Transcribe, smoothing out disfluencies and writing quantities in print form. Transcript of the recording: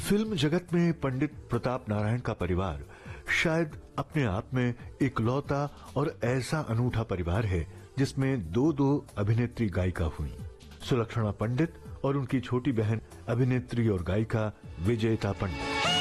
Film जगत में पंडित प्रताप नारायण का परिवार शायद अपने आप में इकलौता और ऐसा अनूठा परिवार है जिसमें दो अभिनेत्री गायिका हुई, सुलक्षणा पंडित और उनकी छोटी बहन अभिनेत्री और गायिका विजेता पंडित।